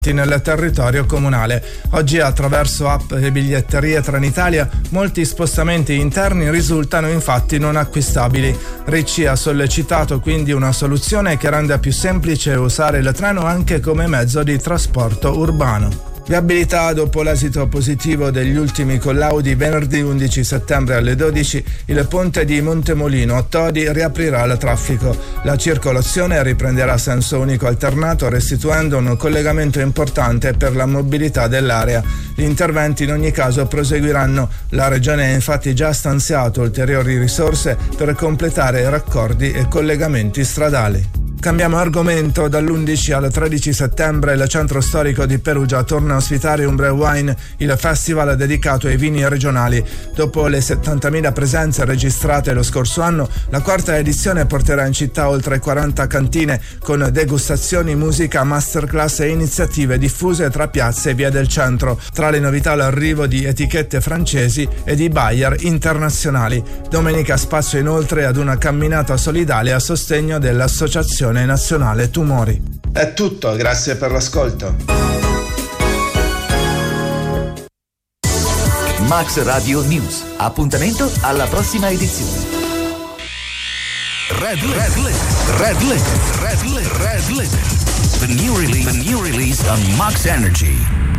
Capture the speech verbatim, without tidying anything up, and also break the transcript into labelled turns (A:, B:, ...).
A: nel territorio comunale. Oggi attraverso app e biglietterie Trenitalia molti spostamenti interni risultano infatti non acquistabili. Ricci ha sollecitato quindi una soluzione che renda più semplice usare il treno anche come mezzo di trasporto urbano. Viabilità: dopo l'esito positivo degli ultimi collaudi, venerdì undici settembre alle dodici il ponte di Montemolino a Todi riaprirà al traffico. La circolazione riprenderà a senso unico alternato, restituendo un collegamento importante per la mobilità dell'area. Gli interventi in ogni caso proseguiranno. La Regione ha infatti già stanziato ulteriori risorse per completare raccordi e collegamenti stradali. Cambiamo argomento. Dall'undici al tredici settembre il centro storico di Perugia torna a ospitare Umbria Wine, il festival dedicato ai vini regionali. Dopo le settantamila presenze registrate lo scorso anno, la quarta edizione porterà in città oltre quaranta cantine con degustazioni, musica, masterclass e iniziative diffuse tra piazze e vie del centro. Tra le novità l'arrivo di etichette francesi e di buyer internazionali. Domenica spazio inoltre ad una camminata solidale a sostegno dell'associazione nazionale tumori. È tutto, grazie per l'ascolto.
B: Max Radio News. Appuntamento alla prossima edizione.
C: Red Red Red Red Red Red Red The new release, the new release on Max Energy.